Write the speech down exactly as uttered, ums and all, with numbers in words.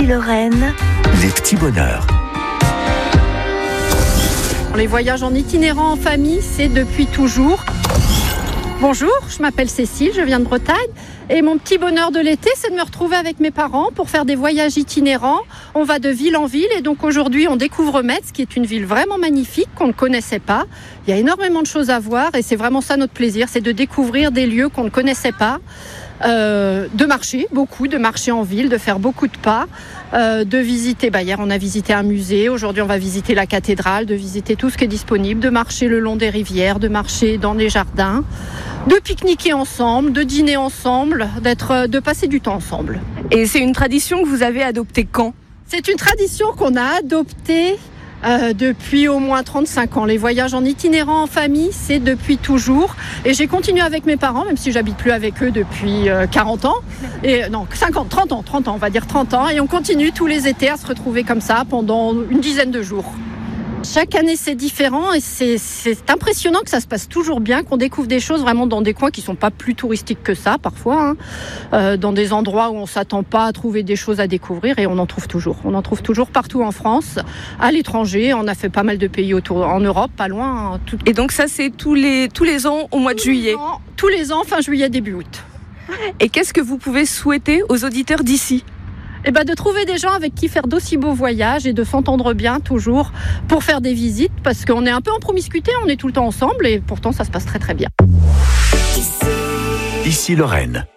Ici Lorraine, les petits bonheurs. Les voyages en itinérant en famille, c'est depuis toujours. Bonjour, je m'appelle Cécile, je viens de Bretagne et mon petit bonheur de l'été, c'est de me retrouver avec mes parents pour faire des voyages itinérants. On va de ville en ville et donc aujourd'hui on découvre Metz, qui est une ville vraiment magnifique qu'on ne connaissait pas. Il y a énormément de choses à voir et c'est vraiment ça notre plaisir, c'est de découvrir des lieux qu'on ne connaissait pas. Euh, de marcher, beaucoup, de marcher en ville, de faire beaucoup de pas, euh, de visiter, bah hier on a visité un musée, aujourd'hui on va visiter la cathédrale, de visiter tout ce qui est disponible, de marcher le long des rivières, de marcher dans les jardins, de pique-niquer ensemble, de dîner ensemble, d'être, de passer du temps ensemble. Et c'est une tradition que vous avez adoptée quand ? C'est une tradition qu'on a adoptée Euh, depuis au moins trente-cinq ans. Les voyages en itinérant en famille, c'est depuis toujours. Et j'ai continué avec mes parents, même si j'habite plus avec eux depuis euh, quarante ans. Et, non, cinquante, trente ans, trente ans, on va dire trente ans. Et on continue tous les étés à se retrouver comme ça pendant une dizaine de jours. Chaque année, c'est différent et c'est, c'est impressionnant que ça se passe toujours bien, qu'on découvre des choses vraiment dans des coins qui sont pas plus touristiques que ça, parfois, hein, euh, dans des endroits où on s'attend pas à trouver des choses à découvrir et on en trouve toujours. On en trouve toujours partout en France, à l'étranger. On a fait pas mal de pays autour, en Europe, pas loin. Hein, tout... Et donc ça, c'est tous les, tous les ans au mois de tous juillet. Les ans, tous les ans, fin juillet, début août. Et qu'est-ce que vous pouvez souhaiter aux auditeurs d'ici ? Eh ben de trouver des gens avec qui faire d'aussi beaux voyages et de s'entendre bien toujours pour faire des visites, parce qu'on est un peu en promiscuité, on est tout le temps ensemble et pourtant ça se passe très très bien. Ici Lorraine.